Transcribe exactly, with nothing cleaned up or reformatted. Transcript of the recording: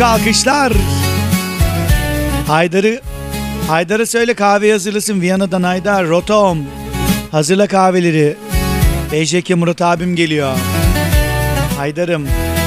Alkışlar. Haydar'ı Haydar'ı söyle kahve hazırlasın. Viyana'dan Haydar. Rotom. Hazırla kahveleri. B J K Murat abim geliyor. Haydar'ım.